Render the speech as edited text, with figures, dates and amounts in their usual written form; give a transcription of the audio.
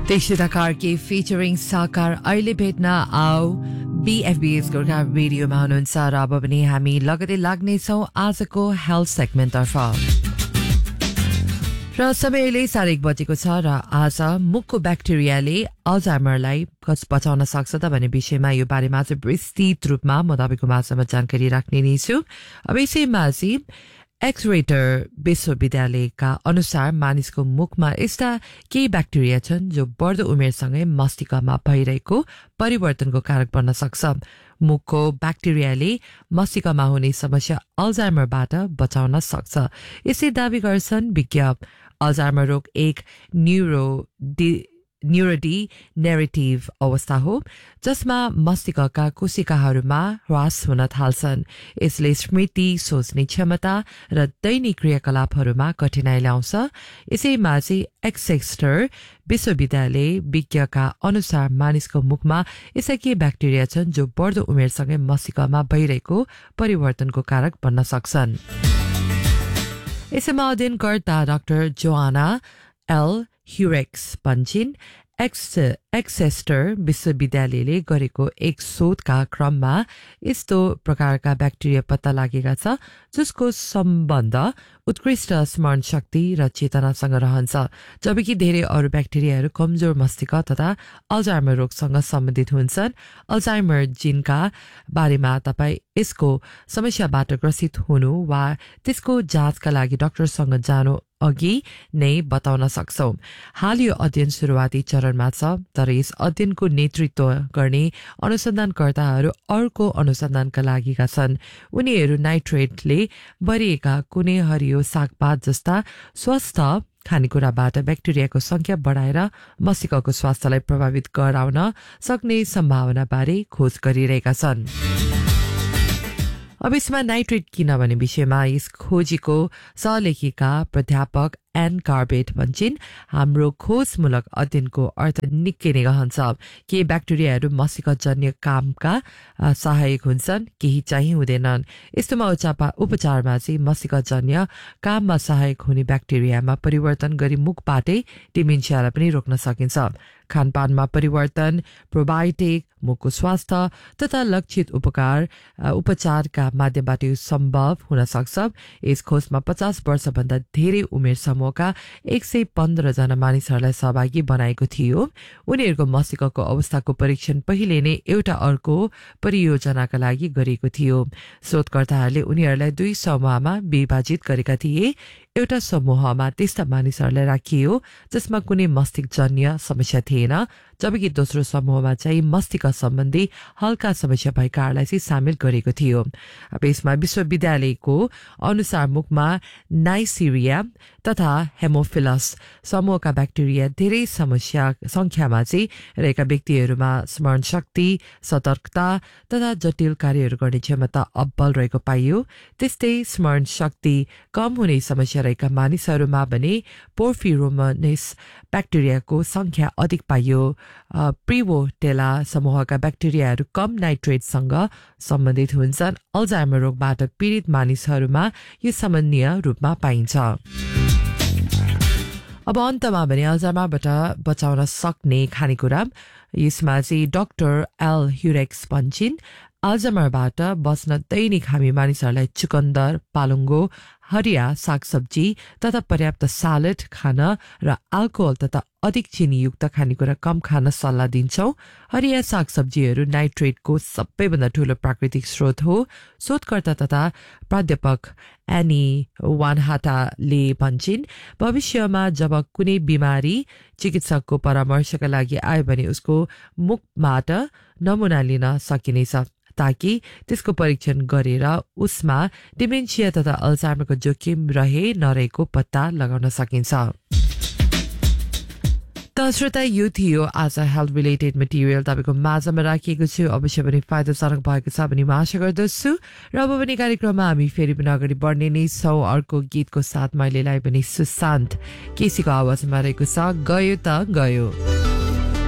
Deshita Karki featuring Sakar अहिले भेट्न आओ BFBS Gorkha रेडियोमा हुनुहुन्छ र अब पनि हामी लगतै लाग्नेछौँ आजको हेल्थ सेगमेन्टतर्फ र समयले 1:30 बजेको छ र आज मुखको ब्याक्टेरियाले अल्जाइमरलाई बचाउन सक्छ त भन्ने विषयमा यो बारेमा चाहिँ विस्तृत रूपमा म तपाईको माझमा जानकारी राख्ने नै छु। अब यसैमा चाहिँ एक्सरेटर विश्वविद्यालयका अनुसार मानिसको मुखमा यस्ता केही ब्याक्टेरिया छन् जो बढ्दो उमेरसँगै मस्तिष्कमा भइरहेको परिवर्तनको कारक बन्न सक्छ। मुखको ब्याक्टेरियाले मस्तिष्कमा हुने समस्या अल्जाइमरबाट बचाउन सक्छ। यसै दावी गर्छन् विज्ञ। अल्जाइमर रोग एक न्यूरोडिजेनेरेटिभ अवस्था हो जसमा मस्तिष्कका कोशिकाहरूमा ह्रास हुन थाल्छन्। यसले स्मृति, सोच्ने क्षमता र दैनिक क्रियाकलापहरूमा कठिनाइ ल्याउँछ। यसैमा चाहिँ एक्सेस्टर विश्वविद्यालय विज्ञका अनुसार मानिसको मुखमा यस्ता के ब्याक्टेरिया छन् जो बढ्दो उमेरसँगै मस्तिष्कमा भइरहेको परिवर्तनको कारक बन्न सक्छन्। यसैमा अध्ययनकर्ता डाक्टर जोआना एल ह्युरेक्स भन्छिन् एक्सेस्टर विश्वविद्यालयले गरेको एक शोधका क्रममा यस्तो प्रकारका ब्याक्टेरिया पत्ता लागेका छ जसको सम्बन्ध उत्कृष्ट स्मरण शक्ति र चेतनासँग रहन्छ, जबकि धेरै अरू ब्याक्टेरियाहरू कमजोर मस्तिष्क तथा अल्जाइमर रोगसँग सम्बन्धित हुन्छन्। अल्जाइमर जिनका बारेमा तपाईँ यसको समस्याबाट ग्रसित हुनु वा त्यसको जाँचका लागि डाक्टरसँग जानु अघि नै बताउन सक्छौ। हाल यो अध्ययन सुरुवाती चरणमा छ, तर यस अध्ययनको नेतृत्व गर्ने अनुसन्धानकर्ताहरू अर्को अनुसन्धानका लागिका छन्। उनीहरू नाइट्रेटले भरिएका कुनै हरियो सागपात जस्ता स्वस्थ खानेकुराबाट ब्याक्टेरियाको संख्या बढाएर मस्तिष्कको स्वास्थ्यलाई प्रभावित गराउन सक्ने सम्भावनाबारे खोज गरिरहेका छन्। अब यसमा नाइट्रेट किन भन्ने विषयमा यस खोजीको सहलेखिका प्राध्यापक एन कार्बेट भन्छिन्, हाम्रो खोजमूलक अध्ययनको अर्थ निकै नै गहन छ। केही ब्याक्टेरियाहरू मस्तिष्कजन्य कामका सहायक हुन्छन्, केही चाहिँ हुँदैनन्। यस्तोमा उपचारमा चाहिँ मस्तिष्कजन्य काममा सहायक हुने ब्याक्टेरियामा परिवर्तन गरी मुखबाटै डिमेन्सियालाई पनि रोक्न सकिन्छ। खानपानमा परिवर्तन, प्रोबायोटिक, मुखको स्वास्थ्य तथा लक्षित उपचारका माध्यमबाट यो सम्भव हुन सक्छ। यस खोजमा 50 वर्षभन्दा धेरै उमेर समूहका 115 जना मानिसहरूलाई सहभागी बनाएको थियो। उनीहरूको मस्तिष्कको अवस्थाको परीक्षण पहिले नै एउटा अर्को परियोजनाका लागि गरिएको थियो। शोधकर्ताहरूले उनीहरूलाई 2 समूहमा विभाजित गरेका थिए। एउटा समूहमा त्यस्ता मानिसहरूलाई राखियो जसमा कुनै मस्तिष्कजन्य समस्या थिएन, जबकि दोस्रो समूहमा चाहिँ मस्तिष्क सम्बन्धी हल्का समस्या भएकाहरूलाई चाहिँ सामेल गरेको थियो। अब यसमा विश्वविद्यालयको अनुसार मुखमा नाइसिरिया तथा हेमोफिलस समूहका ब्याक्टेरिया धेरै संख्यामा चाहिँ रहेका व्यक्तिहरूमा स्मरण शक्ति, सतर्कता तथा जटिल कार्यहरू गर्ने क्षमता अब्बल रहेको पाइयो। त्यस्तै स्मरण शक्ति कम हुने समस्या रहेका मानिसहरूमा भने पोर्फिरोमोनास ब्याक्टेरियाको संख्या अधिक पाइयो। प्रिभोटेला समूहका ब्याक्टेरियाहरू कम नाइट्रेटसँग सम्बन्धित हुन्छन्। अल्जाइमर रोगबाट पीडित मानिसहरूमा यो सामान्य रूपमा पाइन्छ। अब अन्तमा भने अल्जाइमरबाट बचाउन सक्ने खानेकुरा, यसमा चाहिँ डाक्टर एल ह्युरेक्स भन्छिन्, अल्जाइमरबाट बच्न दैनिक हामी मानिसहरूलाई चुकन्दर, पालुङ्गो, हरिया सागसब्जी तथा पर्याप्त सालड खान र अल्कोहल तथा अधिक चिनीयुक्त खानेकुरा कम खान सल्लाह दिन्छौँ। हरिया सागसब्जीहरू नाइट्रेटको सबैभन्दा ठूलो प्राकृतिक स्रोत हो। शोधकर्ता तथा प्राध्यापक एनी वानहाटाले भन्छिन्, भविष्यमा जब कुनै बिमारी चिकित्सकको परामर्शका लागि आयो भने उसको मुखबाट नमुना लिन सकिनेछ ताकि त्यसको परीक्षण गरेर उसमा डिमेन्सिया तथा अल्जाइमरको जोखिम नरहेको पत्ता लगाउन सकिन्छ। त श्रोता, यो थियो आज हेल्थ रिलेटेड मटेरियल तपाईँको माझमा राखिएको छु। अवश्य पनि फाइदाजनक भएको छ भन्ने म आशा गर्दछु। र अब पनि कार्यक्रममा हामी फेरि पनि अगाडि बढ्ने नै छौँ। अर्को गीतको साथ महिलेलाई पनि सुशान्त केसीको आवाजमा रहेको छ, गयो त गयो।